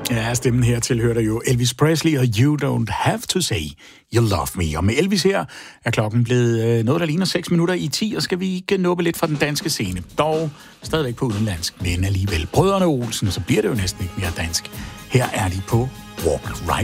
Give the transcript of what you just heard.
Ja, stemmen her tilhører jo Elvis Presley og You Don't Have to Say You Love Me. Og med Elvis her er klokken blevet noget, der ligner 6 minutter i 10, og skal vi ikke nuppe lidt fra den danske scene. Dog stadigvæk på udenlandsk, men alligevel. Brødrene Olsen, så bliver det jo næsten ikke mere dansk. Her er de på Walk Right